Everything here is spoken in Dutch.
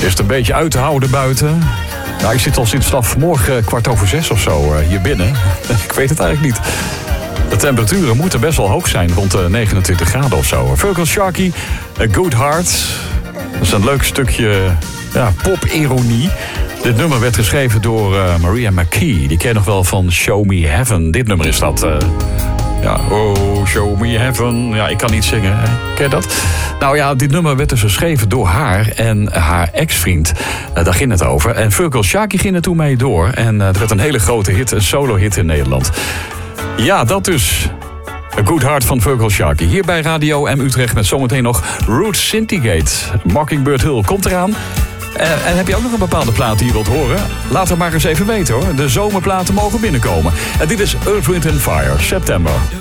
Is het een beetje uit te houden buiten? Nou, ik zit al sinds vanmorgen 5:15 of zo hier binnen. Ik weet het eigenlijk niet. De temperaturen moeten best wel hoog zijn, rond de 29 graden of zo. Virgil Sharkey, A Good Heart. Dat is een leuk stukje pop-ironie. Dit nummer werd geschreven door Maria McKee. Die ken je nog wel van Show Me Heaven. Dit nummer is dat. Oh, Show Me Heaven. Ja, ik kan niet zingen. Hè? Ken je dat? Nou ja, dit nummer werd dus geschreven door haar en haar ex-vriend. Daar ging het over. En Virgil Sharkey ging er toen mee door. En er werd een hele grote hit, een solo-hit in Nederland. Ja, dat dus. A Good Heart van Virgil Sharkey. Hier bij Radio M Utrecht met zometeen nog Root Syndicate. Mockingbird Hill komt eraan. En heb je ook nog een bepaalde plaat die je wilt horen? Laat het maar eens even weten hoor. De zomerplaten mogen binnenkomen. En dit is Earth, Wind & Fire, September.